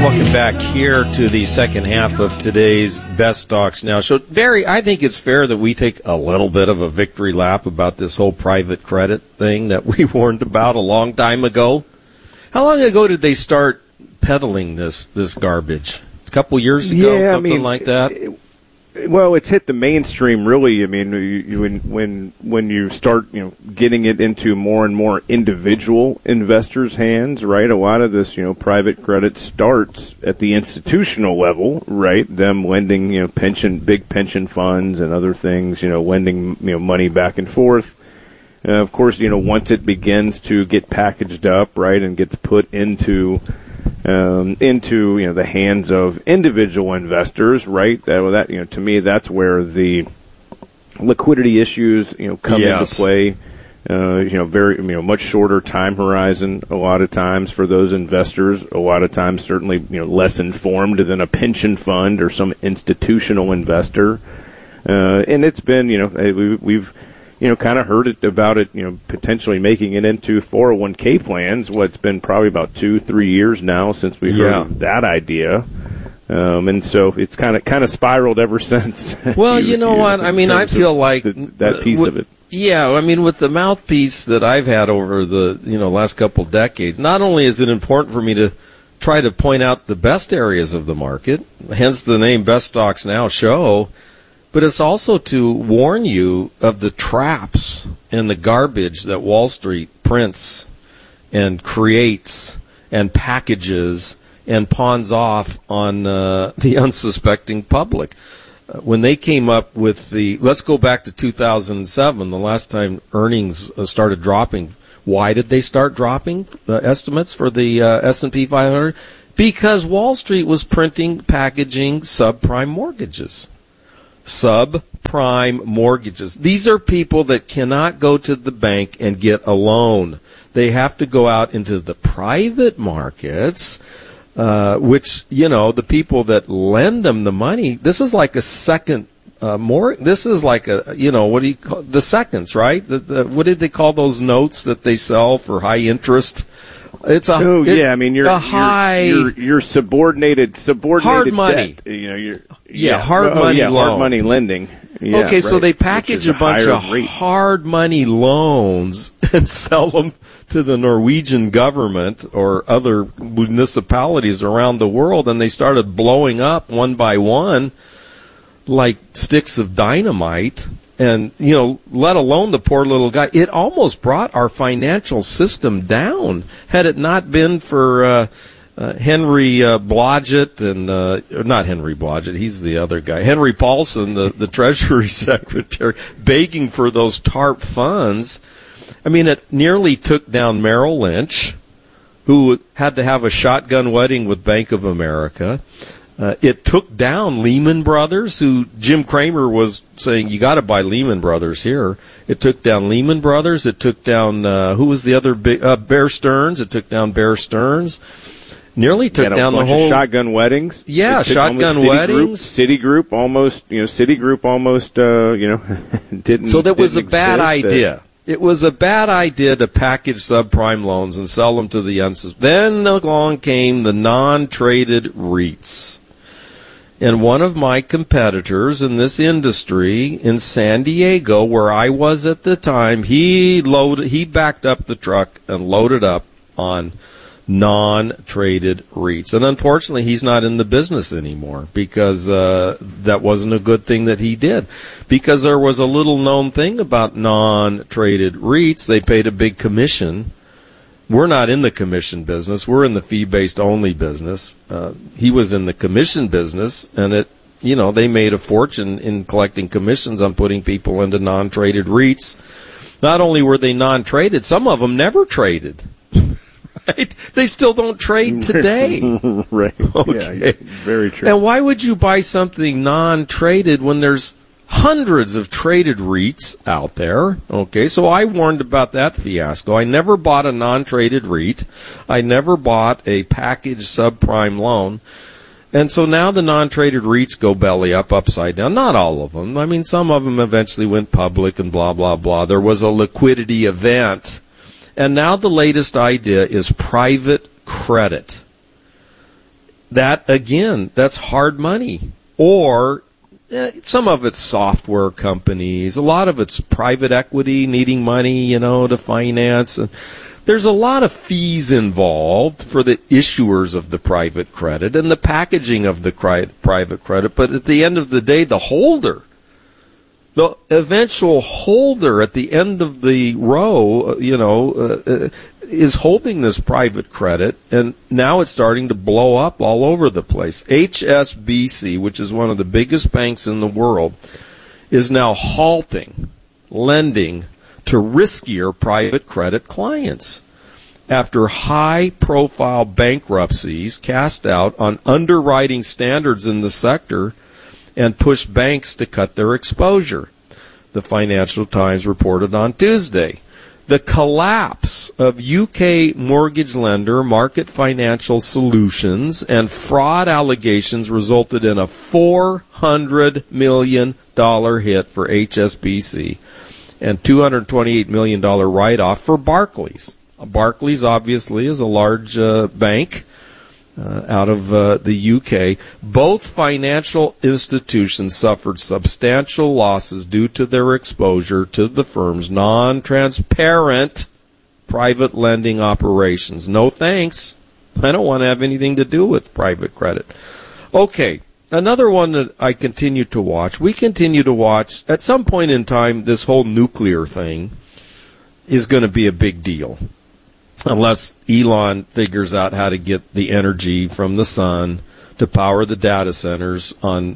Welcome back here to the second half of today's Best Stocks Now show. Barry, I think it's fair that we take a little bit of a victory lap about this whole private credit thing that we warned about a long time ago. How long ago did they start peddling this garbage? A couple years ago, something like that? Well, it's hit the mainstream, really. I mean, when you start, getting it into more and more individual investors' hands, right? A lot of this, private credit starts at the institutional level, right? Them lending, big pension funds and other things, lending, money back and forth. Of course, once it begins to get packaged up, right, and gets put into the hands of individual investors, right? That to me, that's where the liquidity issues come into play. Very much shorter time horizon a lot of times for those investors. A lot of times, certainly less informed than a pension fund or some institutional investor. And it's been we've kind of heard about it, potentially making it into 401k plans. What's been probably about 2-3 years now since we heard that idea. And so it's kind of spiraled ever since. Well, you know what? I mean, I feel like that piece of it. Yeah, I mean, with the mouthpiece that I've had over the, last couple decades, not only is it important for me to try to point out the best areas of the market, hence the name Best Stocks Now show, but it's also to warn you of the traps and the garbage that Wall Street prints and creates and packages and pawns off on the unsuspecting public. When they came up with let's go back to 2007, the last time earnings started dropping. Why did they start dropping estimates for the S&P 500? Because Wall Street was packaging subprime mortgages. Subprime mortgages. These are people that cannot go to the bank and get a loan. They have to go out into the private markets, which, the people that lend them the money, this is like a second this is like a, what do you call the seconds, right? What did they call those notes that they sell for high interest? It's your subordinated hard money. Debt, hard money lending. Yeah, okay, so they package a bunch of hard money loans and sell them to the Norwegian government or other municipalities around the world, and they started blowing up one by one like sticks of dynamite. And, let alone the poor little guy. It almost brought our financial system down. Had it not been for Henry Blodgett and not Henry Blodgett, he's the other guy. Henry Paulson, the Treasury Secretary, begging for those TARP funds. I mean, it nearly took down Merrill Lynch, who had to have a shotgun wedding with Bank of America. It took down Lehman Brothers, who Jim Cramer was saying, you got to buy Lehman Brothers here. It took down Lehman Brothers. It took down, who was the other big, Bear Stearns. It took down Bear Stearns. Nearly took down the whole. Shotgun weddings. Yeah, shotgun weddings. Citigroup almost, didn't. So that was a bad exist. idea. It was a bad idea to package subprime loans and sell them to the unsuspecting. Then along came the non-traded REITs. And one of my competitors in this industry in San Diego, where I was at the time, he backed up the truck and loaded up on non-traded REITs. And unfortunately, he's not in the business anymore because that wasn't a good thing that he did. Because there was a little known thing about non-traded REITs. They paid a big commission. We're not in the commission business. We're in the fee-based only business. He was in the commission business, and they made a fortune in collecting commissions on putting people into non-traded REITs. Not only were they non-traded, some of them never traded. Right? They still don't trade today. Right. Okay. Yeah, very true. And why would you buy something non-traded when there's hundreds of traded REITs out there? Okay, so I warned about that fiasco. I never bought a non-traded REIT. I never bought a packaged subprime loan. And so now the non-traded REITs go belly up, upside down. Not all of them. I mean, some of them eventually went public and blah, blah, blah. There was a liquidity event. And now the latest idea is private credit. that, again, that's hard money. Or some of it's software companies. A lot of it's private equity needing money, to finance. And there's a lot of fees involved for the issuers of the private credit and the packaging of the private credit. But at the end of the day, the holder, the eventual holder at the end of the row, is holding this private credit, and now it's starting to blow up all over the place. HSBC, which is one of the biggest banks in the world, is now halting lending to riskier private credit clients after high-profile bankruptcies cast out on underwriting standards in the sector and pushed banks to cut their exposure. The Financial Times reported on Tuesday. The collapse of UK mortgage lender Market Financial Solutions and fraud allegations resulted in a $400 million hit for HSBC and $228 million write-off for Barclays. Barclays, obviously, is a large bank out of the UK. Both financial institutions suffered substantial losses due to their exposure to the firm's non-transparent private lending operations. No thanks. I don't want to have anything to do with private credit. Okay, another one that I continue to watch. We continue to watch. At some point in time, this whole nuclear thing is going to be a big deal. Unless Elon figures out how to get the energy from the sun to power the data centers on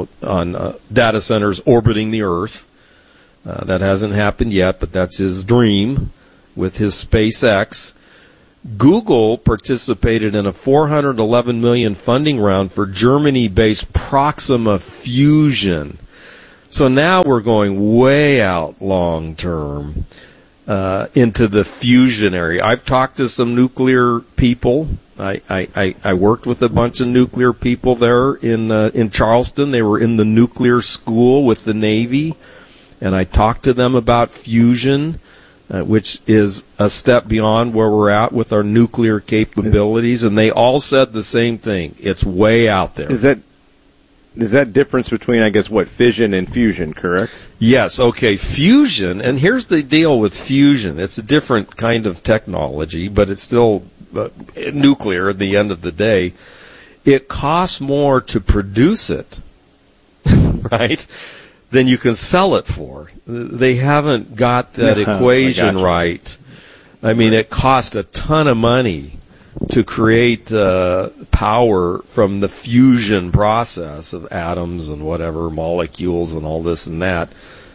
data centers orbiting the Earth. That hasn't happened yet, but that's his dream with his SpaceX. Google participated in a $411 million funding round for Germany-based Proxima Fusion. So now we're going way out long term. Into the fusion area. I've talked to some nuclear people. I worked with a bunch of nuclear people there in Charleston. They were in the nuclear school with the Navy, and I talked to them about fusion, which is a step beyond where we're at with our nuclear capabilities, and they all said the same thing. It's way out there. Is that difference between, I guess, fission and fusion, correct? Yes, okay, fusion, and here's the deal with fusion. It's a different kind of technology, but it's still nuclear at the end of the day. It costs more to produce it, right, than you can sell it for. They haven't got that equation right. I mean, it costs a ton of money to create power from the fusion process of atoms and whatever, molecules and all this and that.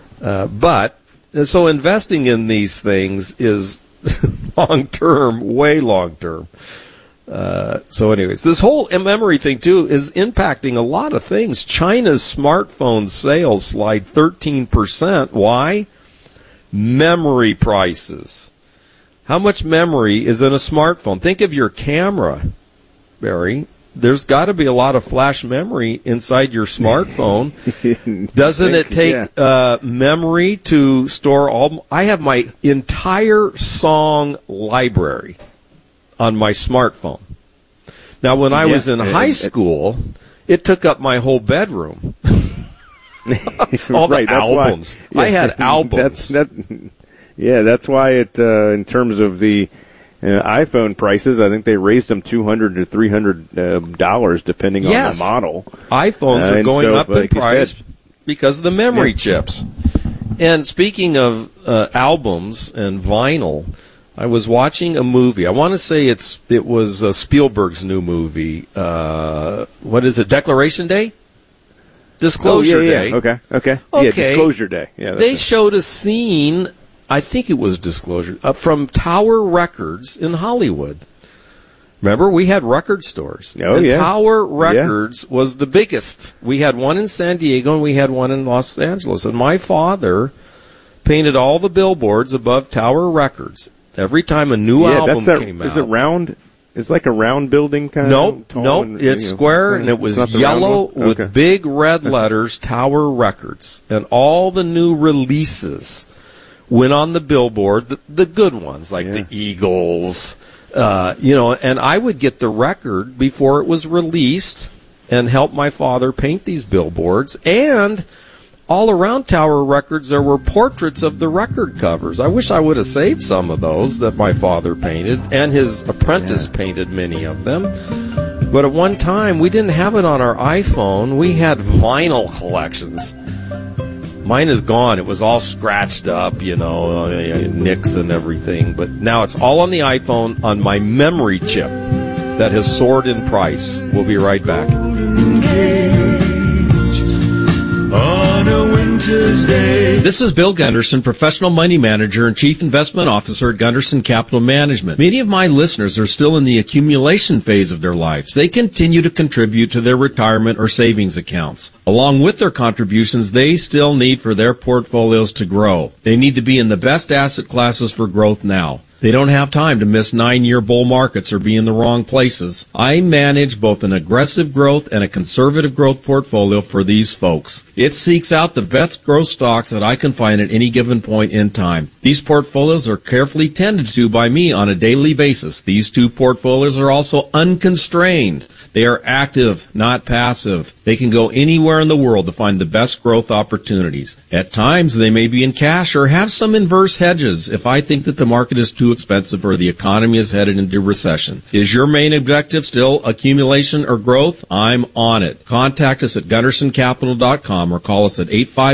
So investing in these things is long-term, way long-term. So anyways, this whole memory thing, too, is impacting a lot of things. China's smartphone sales slide 13%. Why? Memory prices. How much memory is in a smartphone? Think of your camera, Barry. There's got to be a lot of flash memory inside your smartphone. Doesn't it take memory to store all? I have my entire song library on my smartphone. Now, when I was in high school, it took up my whole bedroom. All the albums. I had albums. That's why it, in terms of the iPhone prices, I think they raised them $200 to $300 depending on the model. iPhones are going up in price because of the memory chips. And speaking of albums and vinyl, I was watching a movie. I want to say it was Spielberg's new movie. What is it? Declaration Day? Disclosure Day. Okay. Yeah, Disclosure Day. Yeah, they showed a scene. I think it was Disclosure, from Tower Records in Hollywood. Remember, we had record stores. Tower Records was the biggest. We had one in San Diego and we had one in Los Angeles. And my father painted all the billboards above Tower Records. Every time a new album came out. Is it round? It's like a round building kind of? No, it's square, and it was yellow with big red letters, Tower Records. And all the new releases went on the billboard, the good ones, like the Eagles And I would get the record before it was released and help my father paint these billboards. And all around Tower Records, there were portraits of the record covers. I wish I would have saved some of those that my father painted, and his apprentice painted many of them. But at one time, we didn't have it on our iPhone. We had vinyl collections. Mine is gone. It was all scratched up, nicks and everything. But now it's all on the iPhone on my memory chip that has soared in price. We'll be right back. On a winter's day. This is Bill Gunderson, professional money manager and chief investment officer at Gunderson Capital Management. Many of my listeners are still in the accumulation phase of their lives. They continue to contribute to their retirement or savings accounts. Along with their contributions, they still need for their portfolios to grow. They need to be in the best asset classes for growth now. They don't have time to miss 9-year bull markets or be in the wrong places. I manage both an aggressive growth and a conservative growth portfolio for these folks. It seeks out the best growth stocks that I can find at any given point in time. These portfolios are carefully tended to by me on a daily basis. These two portfolios are also unconstrained. They are active, not passive. They can go anywhere in the world to find the best growth opportunities. At times, they may be in cash or have some inverse hedges if I think that the market is too expensive or the economy is headed into recession. Is your main objective still accumulation or growth? I'm on it. Contact us at GundersonCapital.com or call us at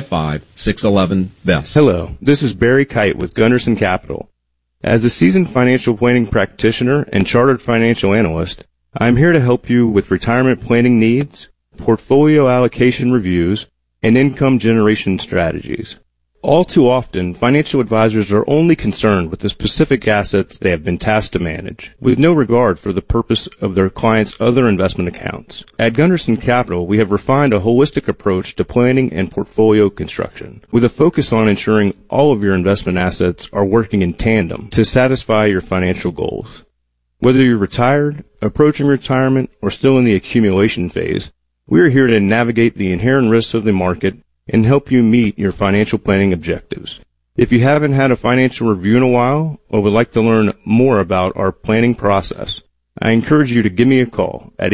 855-611-BEST. Hello, this is Barry Kite with Gunderson Capital. As a seasoned financial planning practitioner and chartered financial analyst, I'm here to help you with retirement planning needs, portfolio allocation reviews, and income generation strategies. All too often, financial advisors are only concerned with the specific assets they have been tasked to manage, with no regard for the purpose of their clients' other investment accounts. At Gunderson Capital, we have refined a holistic approach to planning and portfolio construction, with a focus on ensuring all of your investment assets are working in tandem to satisfy your financial goals. Whether you're retired, approaching retirement, or still in the accumulation phase, we are here to navigate the inherent risks of the market and help you meet your financial planning objectives. If you haven't had a financial review in a while or would like to learn more about our planning process, I encourage you to give me a call at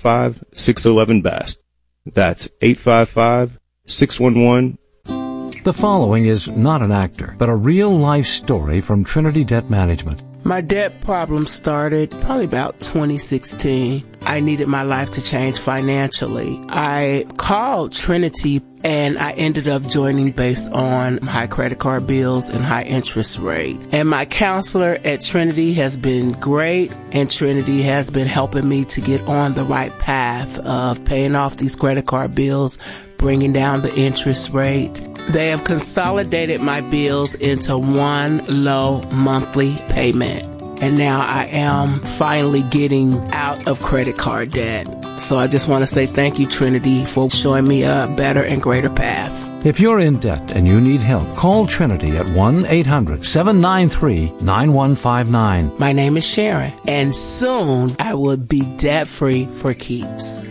855-611-BEST. That's 855-611. The following is not an actor, but a real-life story from Trinity Debt Management. My debt problem started probably about 2016. I needed my life to change financially. I called Trinity and I ended up joining based on high credit card bills and high interest rate. And my counselor at Trinity has been great, and Trinity has been helping me to get on the right path of paying off these credit card bills, bringing down the interest rate. They have consolidated my bills into one low monthly payment. And now I am finally getting out of credit card debt. So I just want to say thank you, Trinity, for showing me a better and greater path. If you're in debt and you need help, call Trinity at 1-800-793-9159. My name is Sharon, and soon I will be debt-free for keeps.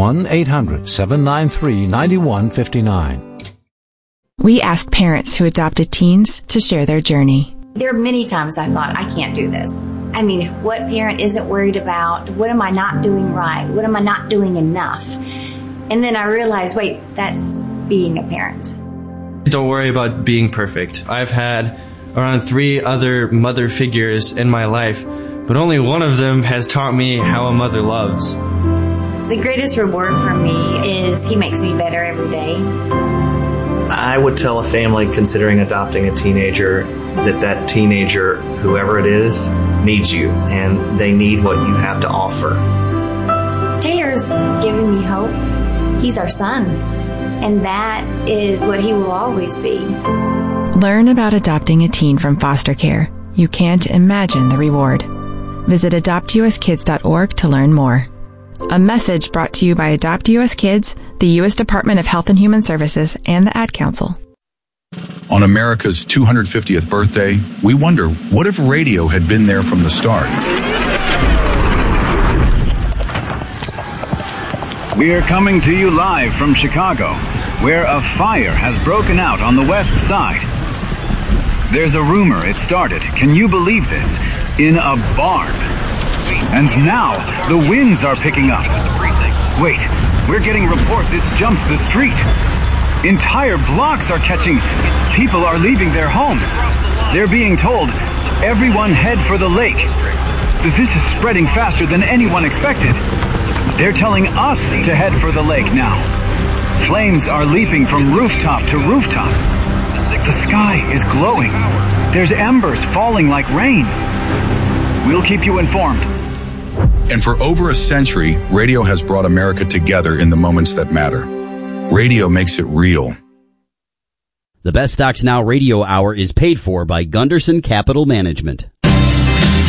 1-800-793-9159. We asked parents who adopted teens to share their journey. There are many times I thought, I can't do this. I mean, what parent isn't worried about? What am I not doing right? What am I not doing enough? And then I realized, wait, that's being a parent. Don't worry about being perfect. I've had around 3 other mother figures in my life, but only one of them has taught me how a mother loves. The greatest reward for me is he makes me better every day. I would tell a family considering adopting a teenager that teenager, whoever it is, needs you, and they need what you have to offer. Taylor's given me hope. He's our son, and that is what he will always be. Learn about adopting a teen from foster care. You can't imagine the reward. Visit adoptuskids.org to learn more. A message brought to you by Adopt U.S. Kids, the U.S. Department of Health and Human Services, and the Ad Council. On America's 250th birthday, we wonder, what if radio had been there from the start? We are coming to you live from Chicago, where a fire has broken out on the west side. There's a rumor it started, can you believe this, in a barn. And now, the winds are picking up. Wait, we're getting reports it's jumped the street. Entire blocks are catching. People are leaving their homes. They're being told, everyone head for the lake. This is spreading faster than anyone expected. They're telling us to head for the lake now. Flames are leaping from rooftop to rooftop. The sky is glowing. There's embers falling like rain. We'll keep you informed. And for over a century, radio has brought America together in the moments that matter. Radio makes it real. The Best Stocks Now radio hour is paid for by Gunderson Capital Management.